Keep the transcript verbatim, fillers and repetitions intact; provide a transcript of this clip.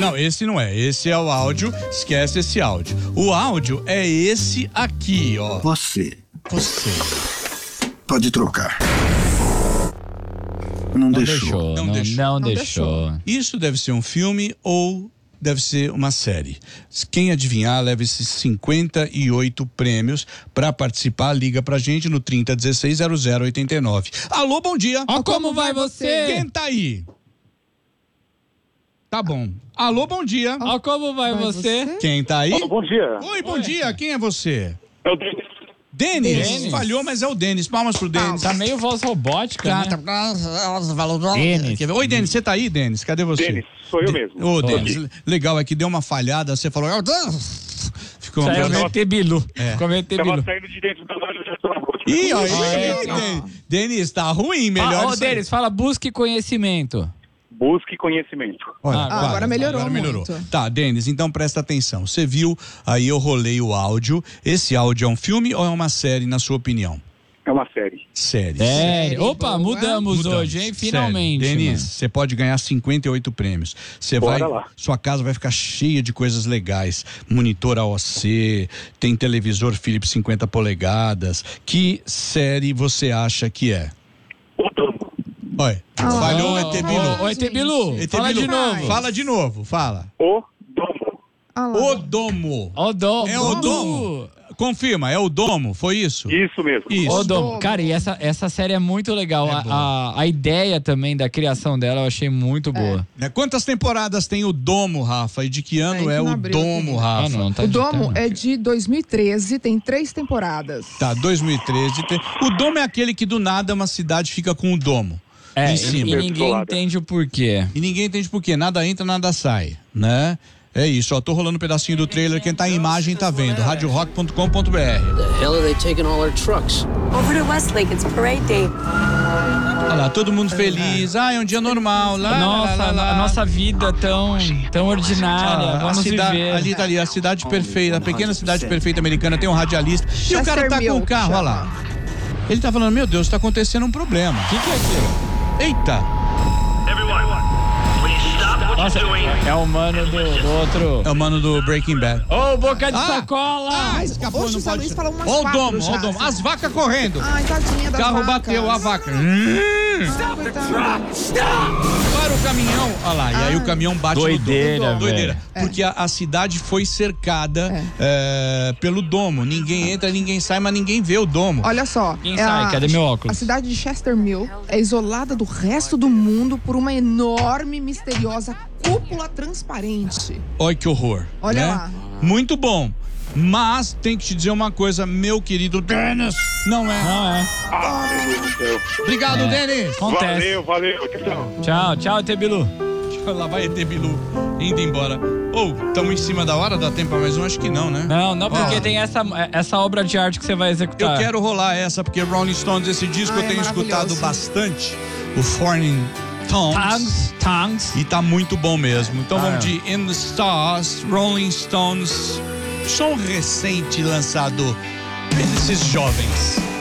Não, esse não é. Esse é o áudio. Esquece esse áudio. O áudio é esse aqui, ó. Você. Você. Pode trocar. Não, Não deixou. deixou, Não não, deixou. não Não deixou. Isso deve ser um filme ou deve ser uma série. Quem adivinhar leva esses cinquenta e oito prêmios. Para participar, liga pra gente no trinta, dezesseis, zero zero oitenta e nove. Alô, bom dia. Ó, como vai você? Quem tá aí? Tá bom. Alô, bom dia. Ó, como vai Vai você? você? Quem tá aí? Oh, bom dia. Oi, bom Oi. dia. Quem é você? É o Denis. Denis. Denis. Falhou, mas é o Denis. Palmas pro Denis. Tá meio voz robótica, Tá, né? tá. Denis. Quer ver? Oi, Denis, você tá aí, Denis? Cadê você? Denis, sou eu mesmo. Ô, Tô Denis, aqui. legal, é que deu uma falhada, você falou... Ficou uma Saiu coisa... meio tebilu. É. Ficou meio Tava tebilu. saindo de dentro da loja, já tô na rua. Ih, ó, Ah, ih, é? Denis. Denis, tá ruim, melhor Ó, ô, isso aí. Denis, fala busque conhecimento. Busque conhecimento. Olha, Ah, vai, agora melhorou agora melhorou. muito. Tá, Denis, então presta atenção. Você viu, aí eu rolei o áudio. Esse áudio é um filme ou é uma série, na sua opinião? É uma série. Série. Sério. Opa, boa. mudamos, Mudamos. hoje, hein? Sério. Finalmente. Denis, mano. você pode ganhar cinquenta e oito prêmios. Você vai, Bora lá. sua casa vai ficar cheia de coisas legais. Monitor A O C, tem televisor Philips cinquenta polegadas. Que série você acha que é? O Domo. Olha, Ah, falhou o Ô, E T Bilu. ô, ô, E T Bilu, gente. fala de Bilu, novo. Fala de novo, fala. O Domo. Ah lá. O Domo. Ó, Domo. É o Domo. Confirma, é o Domo, foi isso? Isso mesmo. Isso. Ô, Domo. Domo. Cara, e essa, essa série é muito legal. É a, boa. a, a ideia também da criação dela eu achei muito boa. Né, Quantas temporadas tem o Domo, Rafa? E de que ano Aí é que não o abriu Domo, aqui. Rafa? Ah, não, tá O Domo digitando. é de dois mil e treze, tem três temporadas. Tá, dois mil e treze. tem- O Domo é aquele que do nada uma cidade fica com o domo. É, em e, cima. e ninguém Isolada. entende o porquê. E ninguém entende por quê. Nada entra, nada sai, né? É isso, ó. Tô rolando um pedacinho do trailer. Quem tá em imagem tá vendo. radio rock ponto com ponto b r. The hell are they taking all our trucks? Over to Westlake, it's parade day. Olha lá, todo mundo feliz. Ah, é um dia normal. Lá, Nossa, lá, lá, lá. a nossa vida tão, tão ordinária. Ah, a Vamos cidade, viver. ali tá ali, a cidade perfeita, a pequena cidade perfeita americana, tem um radialista. E o cara tá com o carro, olha lá. Ele tá falando, meu Deus, tá acontecendo um problema. O que, que é aquilo? Eita! Nossa, é o mano do, do outro. É o mano do Breaking Bad. Ô, boca de Ah! sacola! Ah, escapou, Oxe, não o Zé pode Luiz ser. falou umas Ó o quatro domo, já, ó o domo. assim. As vacas correndo. Ai, tadinha O das carro vacas. bateu, a vaca. Coitada. Para o caminhão. Olha lá, e aí Ai. o caminhão bate Doideira, no domo. velho. Doideira. Porque a, a cidade foi cercada é, pelo domo. Ninguém entra, ninguém sai, mas ninguém vê o domo. Olha só. Quem é sai? a- Cadê meu óculos? A cidade de Chester Mill é isolada do resto do mundo por uma enorme, misteriosa cúpula transparente. Olha que horror. Olha né? lá. Muito bom. Mas tem que te dizer uma coisa, meu querido Denis. Não é. Não é. Ah, meu Deus do céu. Obrigado, É. Denis. Acontece. Valeu, valeu. Tchau. Tchau, tchau, E T Bilu. Lá vai E T Bilu indo embora. Ou, estamos em cima da hora? Dá tempo pra mais um? Acho que não, né? Não, não, porque Ó. tem essa, essa obra de arte que você vai executar. Eu quero rolar essa, porque Rolling Stones, esse disco Ai, eu tenho é escutado maravilhoso. bastante. O Foreign Tongues. Tongues, tongues. E tá muito bom mesmo. Então Ah, vamos é. de In the Stars, Rolling Stones. Som recente lançado pelos esses jovens.